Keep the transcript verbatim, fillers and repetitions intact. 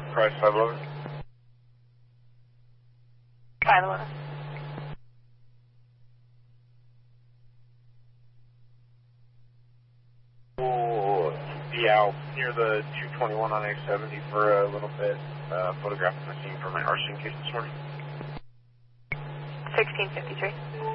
Price five eleven. five eleven. We'll be out near the two twenty-one on A seventy for a little bit. Uh, photographing the scene for my arson case this morning. sixteen fifty-three.